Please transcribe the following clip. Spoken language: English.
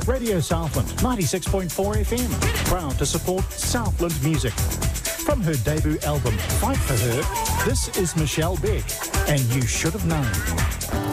Radio Southland, 96.4 FM, proud to support Southland music. From her debut album, Fight For Her, this is Michelle Beck, and You Should Have Known.